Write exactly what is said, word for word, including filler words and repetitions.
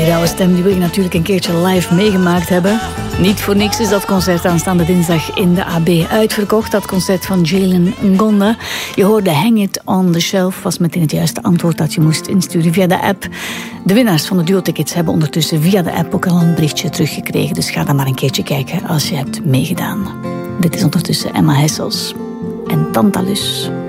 vrouwenstem die wil je natuurlijk een keertje live meegemaakt hebben. Niet voor niks is dat concert aanstaande dinsdag in de A B uitverkocht. Dat concert van Jalen Ngonda. Je hoorde Hang It On The Shelf, was meteen het juiste antwoord dat je moest insturen via de app. De winnaars van de duo-tickets hebben ondertussen via de app ook al een berichtje teruggekregen. Dus ga dan maar een keertje kijken als je hebt meegedaan. Dit is ondertussen Emma Hessels en Tantalus.